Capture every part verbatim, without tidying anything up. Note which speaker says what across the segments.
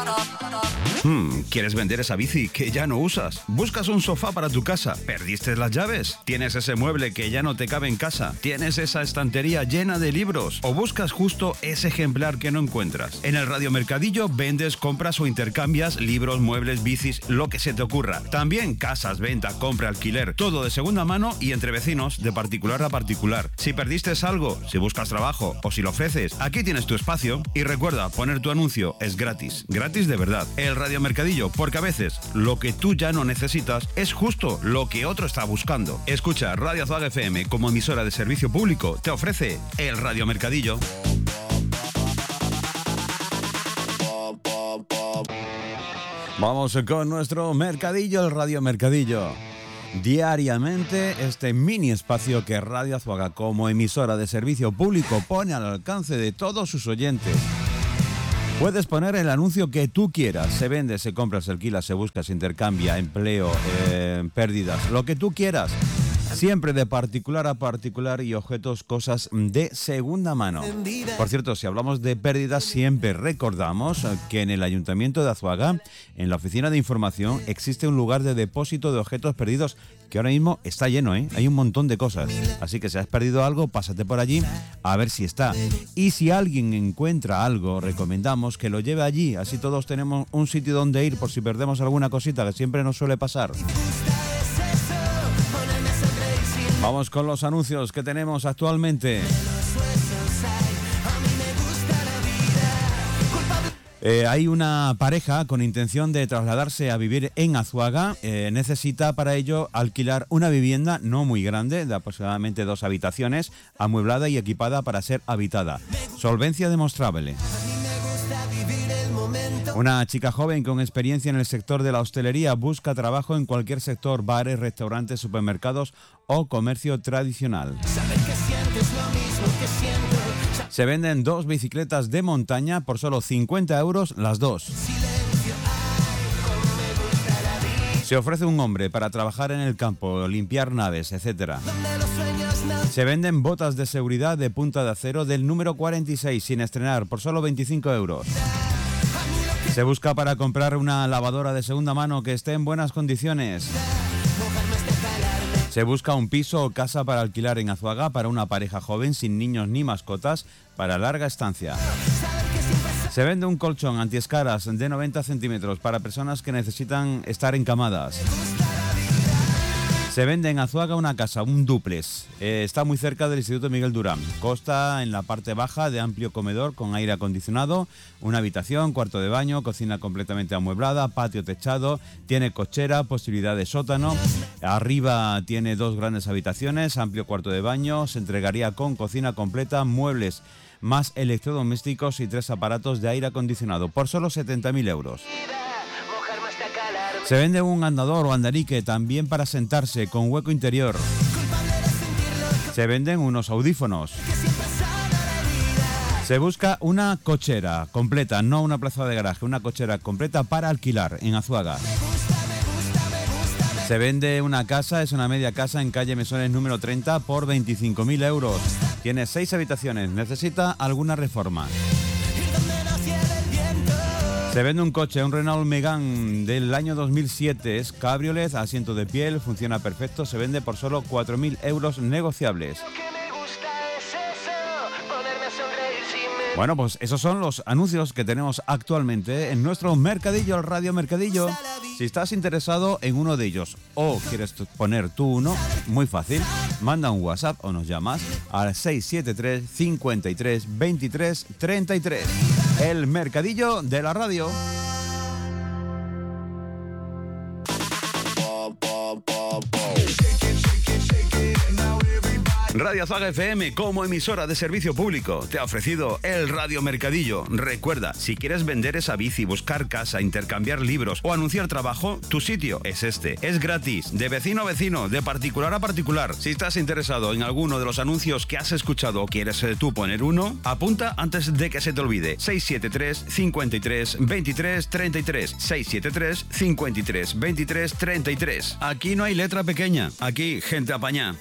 Speaker 1: Hmm, ¿quieres vender esa bici que ya no usas? ¿Buscas un sofá para tu casa? ¿Perdiste las llaves? ¿Tienes ese mueble que ya no te cabe en casa? ¿Tienes esa estantería llena de libros? ¿O buscas justo ese ejemplar que no encuentras? En el Radio Mercadillo vendes, compras o intercambias libros, muebles, bicis, lo que se te ocurra. También casas, venta, compra, alquiler, todo de segunda mano y entre vecinos, de particular a particular. Si perdiste algo, si buscas trabajo o si lo ofreces, aquí tienes tu espacio. Y recuerda, poner tu anuncio es gratis. Gratis de verdad. El Radio Mercadillo, porque a veces lo que tú ya no necesitas es justo lo que otro está buscando. Escucha, Radio Azuaga F M como emisora de servicio público te ofrece el Radio Mercadillo. Vamos con nuestro mercadillo, el Radio Mercadillo. Diariamente, este mini espacio que Radio Azuaga como emisora de servicio público pone al alcance de todos sus oyentes. Puedes poner el anuncio que tú quieras. Se vende, se compra, se alquila, se busca, se intercambia, empleo, eh, pérdidas, lo que tú quieras. Siempre de particular a particular y objetos, cosas de segunda mano. Por cierto, si hablamos de pérdidas, siempre recordamos que en el Ayuntamiento de Azuaga, en la oficina de información, existe un lugar de depósito de objetos perdidos que ahora mismo está lleno, ¿eh? Hay un montón de cosas. Así que si has perdido algo, pásate por allí a ver si está. Y si alguien encuentra algo, recomendamos que lo lleve allí. Así todos tenemos un sitio donde ir por si perdemos alguna cosita, que siempre nos suele pasar. Vamos con los anuncios que tenemos actualmente. Eh, hay una pareja con intención de trasladarse a vivir en Azuaga. Eh, necesita para ello alquilar una vivienda no muy grande, de aproximadamente dos habitaciones, amueblada y equipada para ser habitada. Solvencia demostrable. Una chica joven con experiencia en el sector de la hostelería busca trabajo en cualquier sector, bares, restaurantes, supermercados o comercio tradicional. Se venden dos bicicletas de montaña por solo cincuenta euros las dos. Se ofrece un hombre para trabajar en el campo, limpiar naves, etcétera. Se venden botas de seguridad de punta de acero del número cuarenta y seis sin estrenar por solo veinticinco euros. Se busca para comprar una lavadora de segunda mano que esté en buenas condiciones. Se busca un piso o casa para alquilar en Azuaga para una pareja joven sin niños ni mascotas para larga estancia. Se vende un colchón antiescaras de noventa centímetros para personas que necesitan estar encamadas. Se vende en Azuaga una casa, un dúplex. Eh, está muy cerca del Instituto Miguel Durán. Consta en la parte baja de amplio comedor con aire acondicionado, una habitación, cuarto de baño, cocina completamente amueblada, patio techado, tiene cochera, posibilidad de sótano. Arriba tiene dos grandes habitaciones, amplio cuarto de baño. Se entregaría con cocina completa, muebles más electrodomésticos y tres aparatos de aire acondicionado por solo setenta mil euros. Se vende un andador o andarique también para sentarse con hueco interior. Se venden unos audífonos. Se busca una cochera completa, no una plaza de garaje, una cochera completa para alquilar en Azuaga. Se vende una casa, es una media casa en calle Mesones número treinta por veinticinco mil euros. Tiene seis habitaciones, necesita alguna reforma. Se vende un coche, un Renault Megane del año dos mil siete, es cabriolet, asiento de piel, funciona perfecto, se vende por solo cuatro mil euros negociables. Bueno, pues esos son los anuncios que tenemos actualmente en nuestro mercadillo, el Radio Mercadillo. Si estás interesado en uno de ellos o quieres poner tú uno, muy fácil, manda un WhatsApp o nos llamas al seis siete tres, cincuenta y tres, veintitrés, treinta y tres. El mercadillo de la radio. Radio Azuaga F M como emisora de servicio público te ha ofrecido el Radio Mercadillo. Recuerda, si quieres vender esa bici, buscar casa, intercambiar libros o anunciar trabajo, tu sitio es este. Es gratis, de vecino a vecino, de particular a particular. Si estás interesado en alguno de los anuncios que has escuchado o quieres eh, tú poner uno, apunta antes de que se te olvide. seis siete tres, cincuenta y tres, veintitrés, treinta y tres. seis siete tres, cincuenta y tres, veintitrés, treinta y tres. Aquí no hay letra pequeña, aquí gente apañá.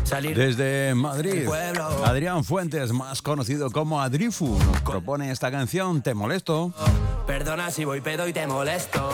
Speaker 1: Desde Madrid, Adrián Fuentes, más conocido como Adrifu, nos propone esta canción, Te Molesto.
Speaker 2: Perdona si voy pedo y te molesto.